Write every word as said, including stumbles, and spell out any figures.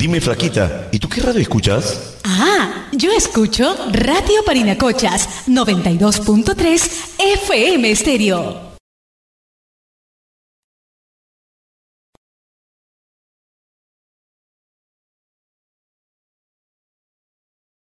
Dime, flaquita, ¿y tú qué radio escuchas? Ah, yo escucho Radio Parinacochas, noventa y dos punto tres F M Estéreo.